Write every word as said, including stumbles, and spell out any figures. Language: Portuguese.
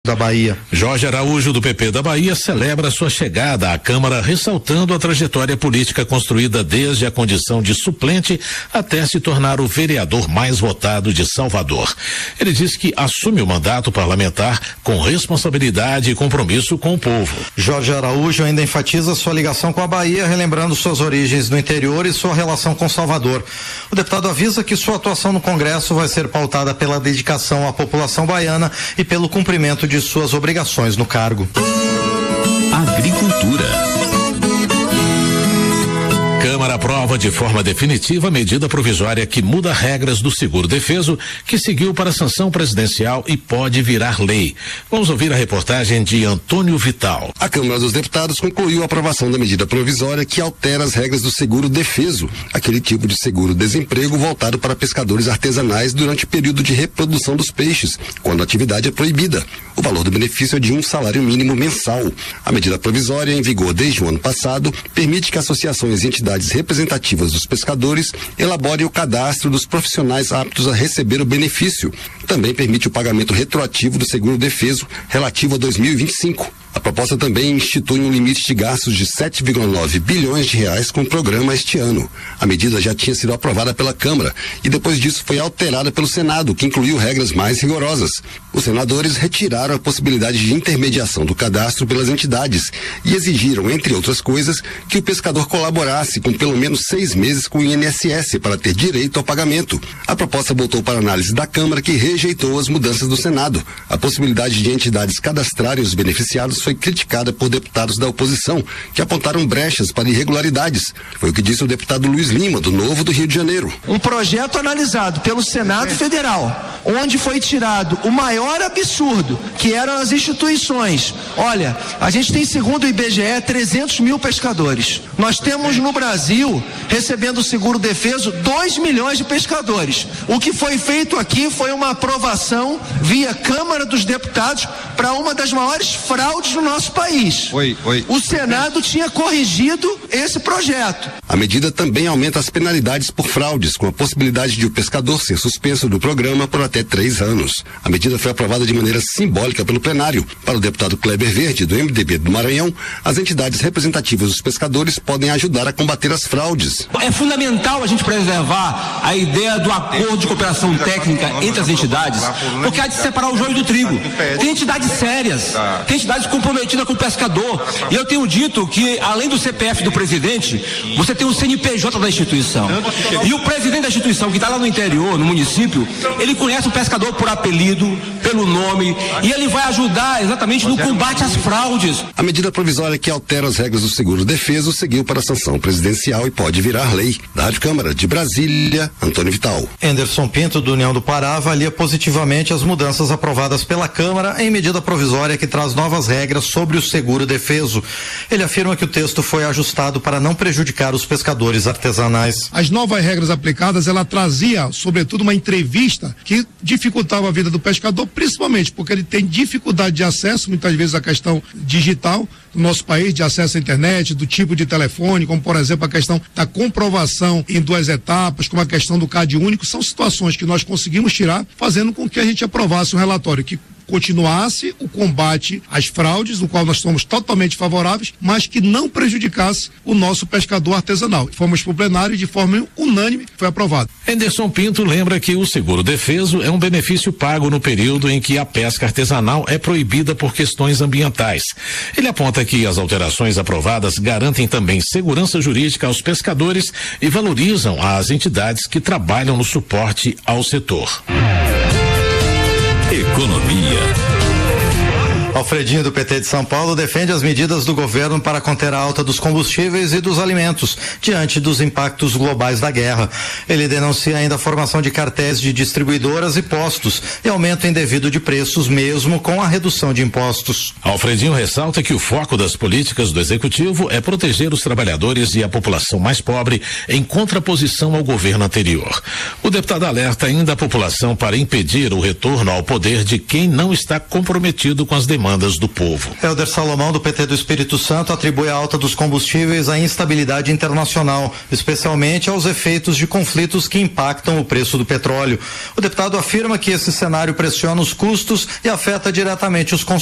da Bahia. Jorge Araújo, do P P da Bahia, celebra sua chegada à Câmara, ressaltando a trajetória política construída desde a condição de suplente até se tornar o vereador mais votado de Salvador. Ele diz que assume o mandato parlamentar com responsabilidade e compromisso com o povo. Jorge Araújo ainda enfatiza sua ligação com a Bahia, relembrando suas origens no interior e sua relação com Salvador. O deputado avisa que sua atuação no Congresso vai ser pautada pela dedicação à população baiana e pelo cumprimento de suas obrigações no cargo. Agricultura. Câmara aprova de forma definitiva a medida provisória que muda regras do seguro-defeso, que seguiu para a sanção presidencial e pode virar lei. Vamos ouvir a reportagem de Antônio Vital. A Câmara dos Deputados concluiu a aprovação da medida provisória que altera as regras do seguro-defeso, aquele tipo de seguro-desemprego voltado para pescadores artesanais durante o período de reprodução dos peixes, quando a atividade é proibida. O valor do benefício é de um salário mínimo mensal. A medida provisória, em vigor desde o ano passado, permite que associações e entidades representativas dos pescadores elaborem o cadastro dos profissionais aptos a receber o benefício. Também permite o pagamento retroativo do seguro-defeso relativo a dois mil e vinte e cinco. A proposta também institui um limite de gastos de sete vírgula nove bilhões de reais com o programa este ano. A medida já tinha sido aprovada pela Câmara e depois disso foi alterada pelo Senado, que incluiu regras mais rigorosas. Os senadores retiraram a possibilidade de intermediação do cadastro pelas entidades e exigiram, entre outras coisas, que o pescador colaborasse com pelo menos seis meses com o I N S S para ter direito ao pagamento. A proposta voltou para análise da Câmara, que rejeitou as mudanças do Senado. A possibilidade de entidades cadastrarem os beneficiados foi criticada por deputados da oposição, que apontaram brechas para irregularidades. Foi o que disse o deputado Luiz Lima, do Novo do Rio de Janeiro. Um projeto analisado pelo Senado Federal, onde foi tirado o maior absurdo, que eram as instituições. Olha, a gente tem, segundo o I B G E, trezentos mil pescadores. Nós temos no Brasil, recebendo o seguro-defeso, dois milhões de pescadores. O que foi feito aqui foi uma aprovação via Câmara dos Deputados para uma das maiores fraudes do nosso país. Oi, oi. O Senado tinha corrigido esse projeto. A medida também aumenta as penalidades por fraudes, com a possibilidade de o pescador ser suspenso do programa por até três anos. A medida foi aprovada de maneira simbólica pelo plenário. Para o deputado Kleber Verde, do M D B do Maranhão, as entidades representativas dos pescadores podem ajudar a combater as fraudes. É fundamental a gente preservar a ideia do acordo de cooperação técnica entre as entidades, porque há de separar o joio do trigo. Tem entidades sérias, tem entidades comprometida com o pescador. E eu tenho dito que, além do C P F do presidente, você tem o C N P J da instituição. E o presidente da instituição, que está lá no interior, no município, ele conhece o pescador por apelido, pelo nome, e ele vai ajudar exatamente no combate às fraudes. A medida provisória que altera as regras do seguro-defeso seguiu para a sanção presidencial e pode virar lei. Da Rádio Câmara de Brasília, Antônio Vital. Anderson Pinto, do União do Pará, avalia positivamente as mudanças aprovadas pela Câmara em medida provisória que traz novas regras sobre o seguro-defeso. Ele afirma que o texto foi ajustado para não prejudicar os pescadores artesanais. As novas regras aplicadas, ela trazia, sobretudo, uma entrevista que dificultava a vida do pescador, principalmente porque ele tem dificuldade de acesso, muitas vezes, à questão digital do nosso país, de acesso à internet, do tipo de telefone, como, por exemplo, a questão da comprovação em duas etapas, como a questão do C A D único. São situações que nós conseguimos tirar, fazendo com que a gente aprovasse um relatório que continuasse o combate às fraudes, no qual nós somos totalmente favoráveis, mas que não prejudicasse o nosso pescador artesanal. Fomos para o plenário e de forma unânime foi aprovado. Anderson Pinto lembra que o seguro-defeso é um benefício pago no período em que a pesca artesanal é proibida por questões ambientais. Ele aponta que as alterações aprovadas garantem também segurança jurídica aos pescadores e valorizam as entidades que trabalham no suporte ao setor. Economia. Alfredinho, do P T de São Paulo, defende as medidas do governo para conter a alta dos combustíveis e dos alimentos, diante dos impactos globais da guerra. Ele denuncia ainda a formação de cartéis de distribuidoras e postos e aumento indevido de preços, mesmo com a redução de impostos. Alfredinho ressalta que o foco das políticas do Executivo é proteger os trabalhadores e a população mais pobre, em contraposição ao governo anterior. O deputado alerta ainda a população para impedir o retorno ao poder de quem não está comprometido com as demandas demandas do povo. Helder Salomão, do P T do Espírito Santo, atribui a alta dos combustíveis à instabilidade internacional, especialmente aos efeitos de conflitos que impactam o preço do petróleo. O deputado afirma que esse cenário pressiona os custos e afeta diretamente os consumidores.